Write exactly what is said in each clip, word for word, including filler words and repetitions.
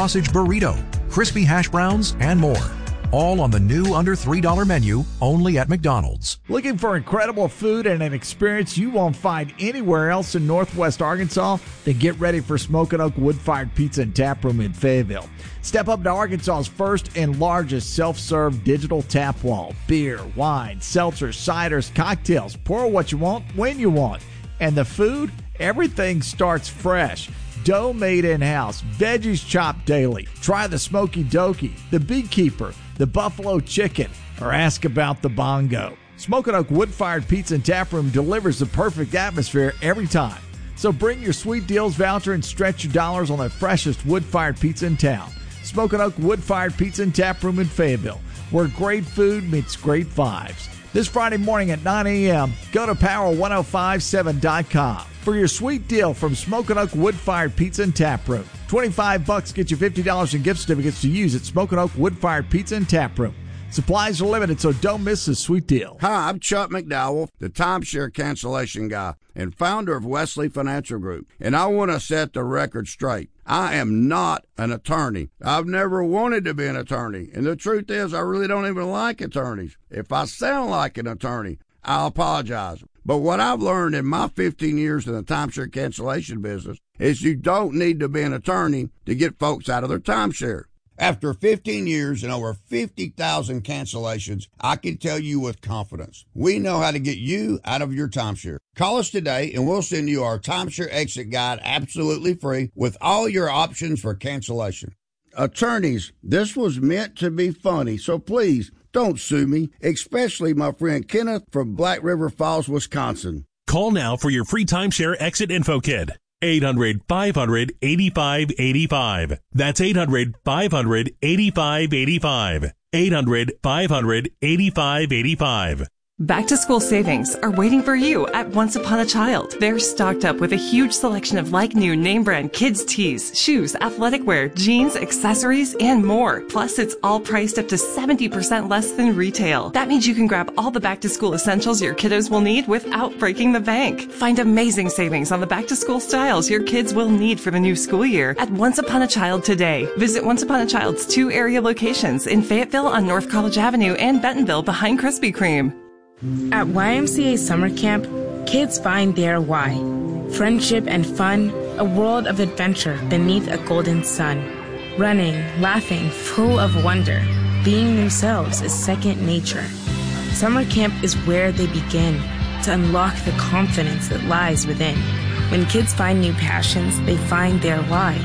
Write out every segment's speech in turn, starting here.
sausage burrito, crispy hash browns, and more. All on the new under three dollar menu, only at McDonald's. Looking for incredible food and an experience you won't find anywhere else in Northwest Arkansas? Then get ready for Smokin' Oak Wood-Fired Pizza and Tap Room in Fayetteville. Step up to Arkansas's first and largest self-serve digital tap wall. Beer, wine, seltzers, ciders, cocktails. Pour what you want, when you want. And the food? Everything starts fresh. Dough made in-house, veggies chopped daily. Try the Smoky Dokey, the Beekeeper, the Buffalo Chicken, or ask about the Bongo. Smokin' Oak Wood-Fired Pizza and Tap Room delivers the perfect atmosphere every time. So bring your Sweet Deals voucher and stretch your dollars on the freshest wood-fired pizza in town. Smokin' Oak Wood-Fired Pizza and Tap Room in Fayetteville, where great food meets great vibes. This Friday morning at nine a.m., go to power ten fifty-seven dot com for your sweet deal from Smokin' Oak Wood-Fired Pizza and Tap Room. twenty-five bucks gets you fifty dollars in gift certificates to use at Smokin' Oak Wood-Fired Pizza and Tap Room. Supplies are limited, so don't miss this sweet deal. Hi, I'm Chuck McDowell, the timeshare cancellation guy and founder of Wesley Financial Group, and I want to set the record straight. I am not an attorney. I've never wanted to be an attorney, and the truth is I really don't even like attorneys. If I sound like an attorney, I'll apologize. But what I've learned in my fifteen years in the timeshare cancellation business is you don't need to be an attorney to get folks out of their timeshare. After fifteen years and over fifty thousand cancellations, I can tell you with confidence, we know how to get you out of your timeshare. Call us today and we'll send you our timeshare exit guide absolutely free with all your options for cancellation. Attorneys, this was meant to be funny, so please don't sue me, especially my friend Kenneth from Black River Falls, Wisconsin. Call now for your free timeshare exit info kit. eight hundred, five hundred, eighty-five eighty-five. That's eight hundred, five hundred, eighty-five eighty-five. eight hundred, five hundred, eighty-five eighty-five. Back to school savings are waiting for you at Once Upon a Child. They're stocked up with a huge selection of like new name brand kids tees, shoes, athletic wear, jeans, accessories, and more. Plus, it's all priced up to seventy percent less than retail. That means you can grab all the back to school essentials your kiddos will need without breaking the bank. Find amazing savings on the back to school styles your kids will need for the new school year at Once Upon a Child today. Visit Once Upon a Child's two area locations in Fayetteville on North College Avenue and Bentonville behind Krispy Kreme. At Y M C A Summer Camp, kids find their why. Friendship and fun, a world of adventure beneath a golden sun. Running, laughing, full of wonder. Being themselves is second nature. Summer camp is where they begin to unlock the confidence that lies within. When kids find new passions, they find their why.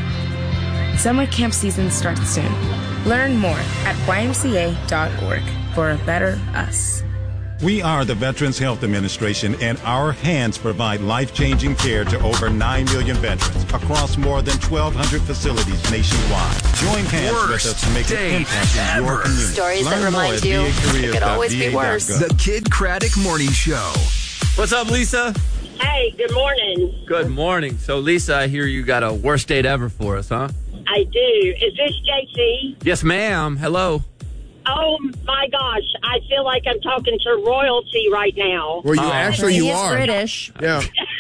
Summer camp season starts soon. Learn more at Y M C A dot org for a better us. We are the Veterans Health Administration, and our hands provide life-changing care to over nine million veterans across more than twelve hundred facilities nationwide. Join hands Worst with us to make an impact in your community. Stories Learn that remind you it could always be worse. The Kid Craddock Morning Show. What's up, Lisa? Hey, good morning. Good morning. So, Lisa, I hear you got a worst date ever for us, huh? I do. Is this J C? Yes, ma'am. Hello. Oh, my gosh. I feel like I'm talking to royalty right now. Well, you Oh. actually He you is are. British. Yeah.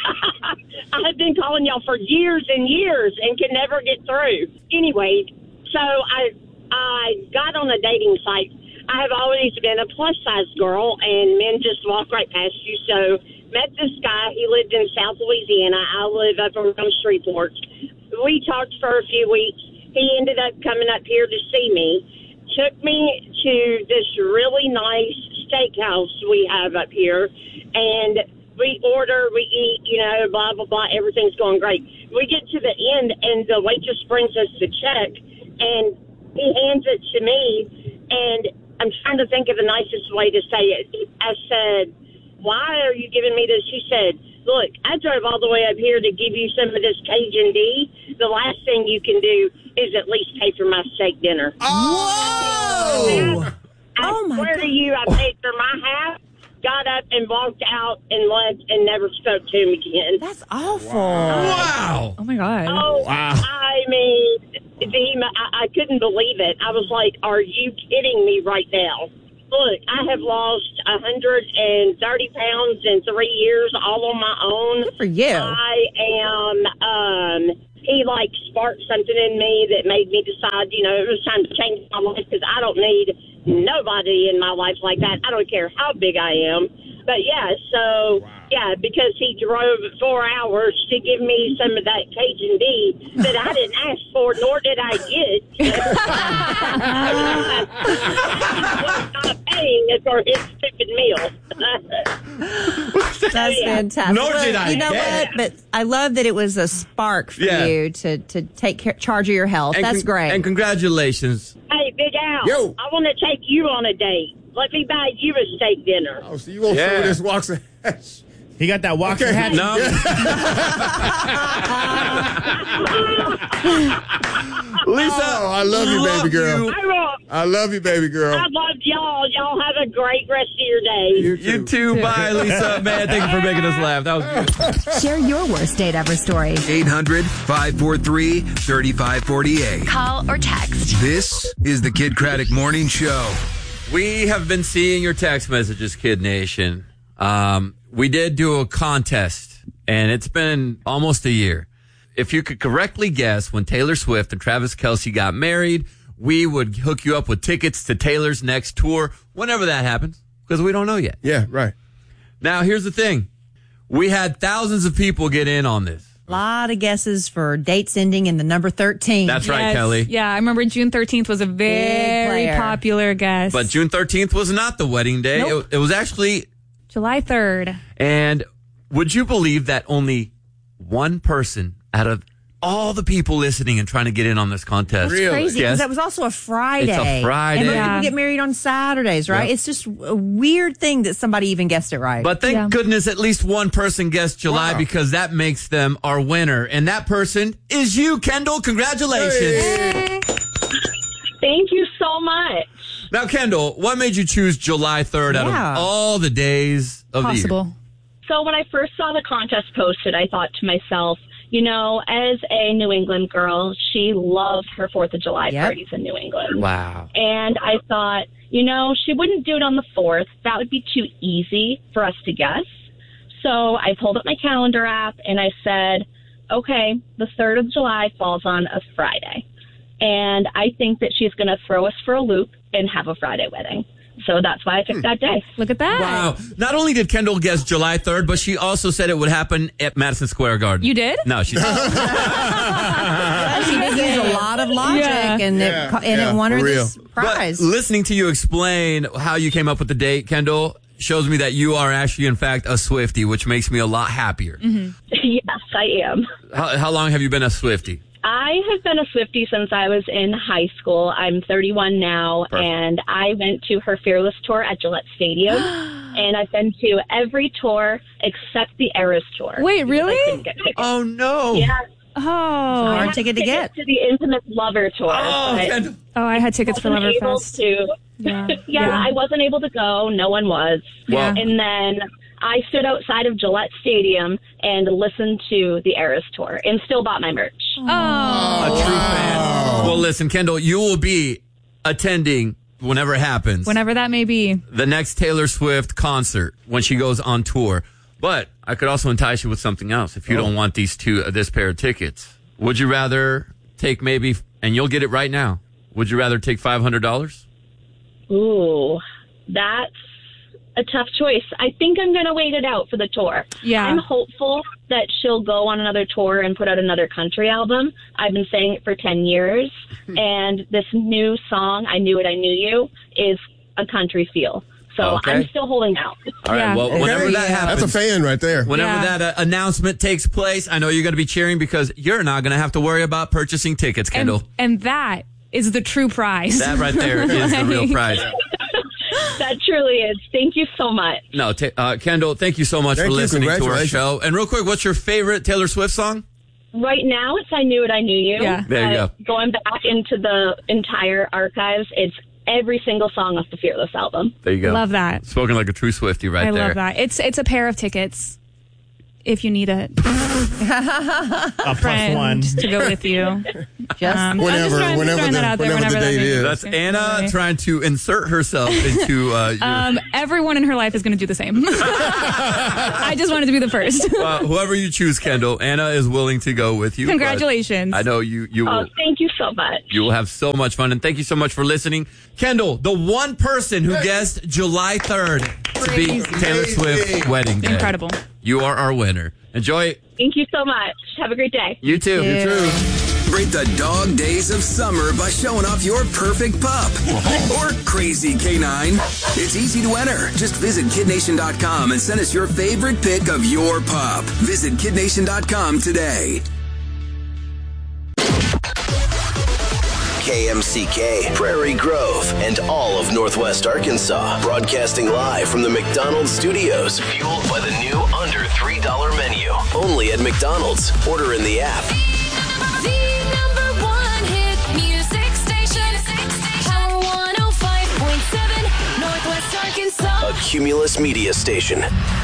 I've been calling y'all for years and years and can never get through. Anyway, so I I got on a dating site. I have always been a plus-size girl, and men just walk right past you. So met this guy. He lived in South Louisiana. I live up around Shreveport. We talked for a few weeks. He ended up coming up here to see me. Took me to this really nice steakhouse we have up here, and we order, we eat, you know, blah, blah, blah. Everything's going great. We get to the end, and the waitress brings us the check, and he hands it to me, and I'm trying to think of the nicest way to say it. I said, why are you giving me this? He said, look, I drove all the way up here to give you some of this Cajun D. The last thing you can do is at least pay for my steak dinner. Oh! I Oh, my swear God. to you, I paid for my half, got up and walked out and left and never spoke to him again. That's awful. Wow. Oh, my God. Oh, Wow. I mean, the, I, I couldn't believe it. I was like, are you kidding me right now? Look, I have lost one hundred thirty pounds in three years, all on my own. Good for you. I am, um, he like sparked something in me that made me decide, you know, it was time to change my life because I don't need nobody in my life like that. I don't care how big I am. But yeah, so yeah, because he drove four hours to give me some of that Cajun beef that I didn't ask for, nor did I get. I'm not paying for his stupid meal. That's yeah. fantastic. Nor well, did I You know get. what? But I love that it was a spark for Yeah. you to, to take care, charge of your health. And That's con- great. And congratulations. Hey, Big Al, Yo. I want to take you on a date. Let me buy you a steak dinner. Oh, so you won't Yeah. show me this Waxahachie hash. He got that Waxahachie Okay. hat. No. Lisa, Oh, I love you, baby girl. I, will, I love you, baby girl. I love y'all. Y'all have a great rest of your day. You You too. Bye, Lisa. Man, thank you for making us laugh. That was good. Share your worst date ever story. eight hundred, five four three, three five four eight. Call or text. This is the Kid Craddock Morning Show. We have been seeing your text messages, Kid Nation. Um, we did do a contest, and it's been almost a year. If you could correctly guess when Taylor Swift and Travis Kelce got married, we would hook you up with tickets to Taylor's next tour, whenever that happens, because we don't know yet. Yeah, right. Now, here's the thing. We had thousands of people get in on this. A lot of guesses for dates ending in the number thirteen. That's right, Yes. Kelly. Yeah, I remember June thirteenth was a very player. popular guess. But June thirteenth was not the wedding day. Nope. It, it was actually, July third. and would you believe that only one person out of all the people listening and trying to get in on this contest. Really? Crazy because Yes. that was also a Friday. It's a Friday. And most Yeah. people get married on Saturdays, right? Yep. It's just a weird thing that somebody even guessed it right. But thank Yeah. goodness at least one person guessed July Wow. because that makes them our winner. And that person is you, Kendall. Congratulations. Thank you so much. Now, Kendall, what made you choose July third out Yeah. of all the days of the year? Possible. So when I first saw the contest posted, I thought to myself, you know, as a New England girl, she loves her fourth of July Yep. parties in New England. Wow. And I thought, you know, she wouldn't do it on the fourth. That would be too easy for us to guess. So I pulled up my calendar app and I said, okay, the third of July falls on a Friday. And I think that she's going to throw us for a loop and have a Friday wedding. So that's why I picked that day. Look at that. Wow. Not only did Kendall guess July third, but she also said it would happen at Madison Square Garden. You did? No, she didn't. she did use a lot of logic Yeah. and, Yeah, it, co- and yeah, it won her for real. this prize. But listening to you explain how you came up with the date, Kendall, shows me that you are actually, in fact, a Swiftie, which makes me a lot happier. Yes, I am. How, how long have you been a Swiftie? I have been a Swiftie since I was in high school. I'm thirty-one now, Perfect. and I went to her Fearless tour at Gillette Stadium, and I've been to every tour except the Eras tour. Wait, really? I couldn't get tickets. Oh, no. Yeah. Oh. I hard had ticket to tickets get. to the Infamous Lover tour. Oh, but Kendall. Oh, I had tickets for wasn't able Loverfest. to. Yeah. yeah, Yeah. I wasn't able to go. No one was. Well- And then I stood outside of Gillette Stadium and listened to the Eras tour and still bought my merch. Oh. A true fan. Well, listen, Kendall, you will be attending, whenever it happens, Whenever that may be. the next Taylor Swift concert when she goes on tour. But I could also entice you with something else if you don't want these two, uh, this pair of tickets. Would you rather take maybe, and you'll get it right now, would you rather take five hundred dollars? Ooh, that's a tough choice. I think I'm going to wait it out for the tour. Yeah. I'm hopeful that she'll go on another tour and put out another country album. I've been saying it for ten years. And this new song, I Knew It, I Knew You, is a country feel. So Okay. I'm still holding out. All right, well, whenever that happens. That's a fan right there. Whenever Yeah. that uh, announcement takes place, I know you're going to be cheering because you're not going to have to worry about purchasing tickets, Kendall. And, and that is the true prize. That right there is the real prize. That truly is. Thank you so much. No, ta uh, Kendall, thank you so much Thank for you. listening to our Congratulations. show. And real quick, what's your favorite Taylor Swift song? Right now, it's I Knew It, I Knew You. Yeah. There you But Going back into the entire archives, it's every single song off the Fearless album. There you go. Love that. Spoken like a true Swiftie right I there. love that. It's it's a pair of tickets. if you need it. A plus friend one. to go with you. Just Um, I'm just Whenever- throwing- whenever throwing the- that out there, whenever the that date may be. is. That's Anna trying to insert herself into uh, your, Um, everyone in her life is going to do the same. I just wanted to be the first. uh, whoever you choose, Kendall. Anna is willing to go with you. but Congratulations. I know you. You Oh, will. thank you so much. You will have so much fun, and thank you so much for listening, Kendall. The one person who guessed July third to be Taylor Swift's wedding day. Incredible. You are our winner. Enjoy it. Thank you so much. Have a great day. You too. You too. Break the dog days of summer by showing off your perfect pup or crazy canine. It's easy to enter. Just visit kid nation dot com and send us your favorite pic of your pup. Visit kid nation dot com today. K M C K, Prairie Grove, and all of Northwest Arkansas. Broadcasting live from the McDonald's studios. Fueled by the new under three dollar menu. Only at McDonald's. Order in the app. The number one hit music station. Power one oh five point seven, Northwest Arkansas. A Cumulus Media Station.